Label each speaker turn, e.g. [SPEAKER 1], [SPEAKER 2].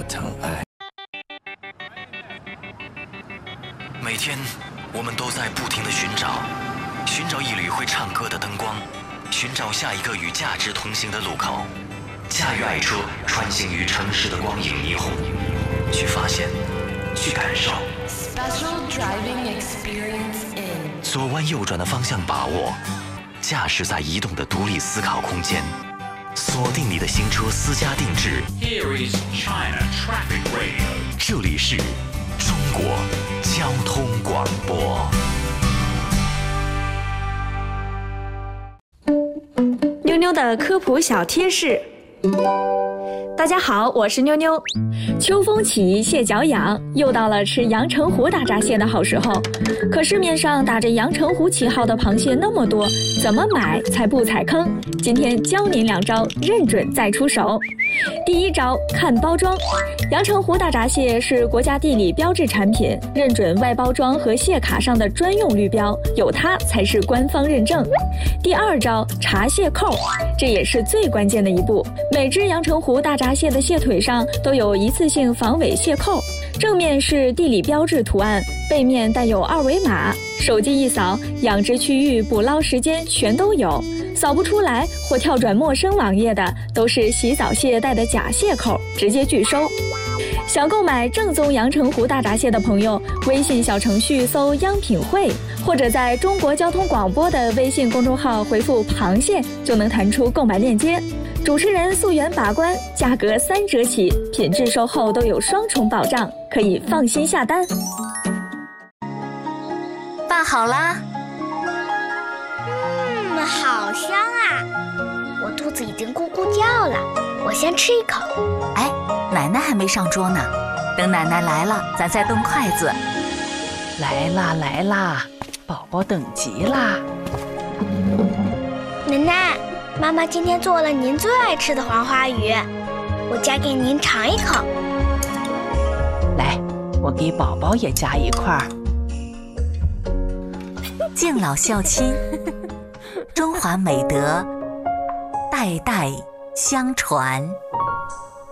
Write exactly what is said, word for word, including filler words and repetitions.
[SPEAKER 1] 疼爱。每天，我们都在不停地寻找，寻找一缕会唱歌的灯光，寻找下一个与价值同行的路口。驾驭爱车，穿行于城市的光影霓虹，去发现，去感受。
[SPEAKER 2] Special driving experience in
[SPEAKER 1] 左弯右转的方向把握，驾驶在移动的独立思考空间，锁定你的新车私家定制。
[SPEAKER 3] Here is China Traffic Radio。
[SPEAKER 1] 这里是中国交通广播。
[SPEAKER 4] 妞妞的科普小贴士。大家好，我是妞妞。秋风起，蟹脚痒，又到了吃阳澄湖大闸蟹的好时候。可市面上打着阳澄湖旗号的螃蟹那么多，怎么买才不踩坑？今天教您两招，认准再出手。第一招，看包装。阳澄湖大闸蟹是国家地理标志产品，认准外包装和蟹卡上的专用绿标，有它才是官方认证。第二招，查蟹扣，这也是最关键的一步。每只阳澄湖大闸蟹的蟹腿上都有一次性防伪蟹扣，正面是地理标志图案，背面带有二维码，手机一扫，养殖区域、捕捞时间全都有。扫不出来或跳转陌生网页的，都是洗澡蟹带的假蟹扣，直接拒收。想购买正宗阳澄湖大闸蟹的朋友，微信小程序搜“央品汇”，或者在中国交通广播的微信公众号回复“螃蟹”，就能弹出购买链接。主持人溯源把关，价格三折起，品质售后都有双重保障，可以放心下单。
[SPEAKER 5] 拌好啦。
[SPEAKER 6] 嗯，好香啊！我肚子已经咕咕叫了，我先吃一口。
[SPEAKER 5] 哎，奶奶还没上桌呢，等奶奶来了，咱再动筷子。
[SPEAKER 7] 来啦来啦，宝宝等急啦！
[SPEAKER 6] 奶奶，妈妈今天做了您最爱吃的黄花鱼，我夹给您尝一口。
[SPEAKER 7] 来，我给宝宝也夹一块儿。
[SPEAKER 5] 敬老孝亲，中华美德代代相传。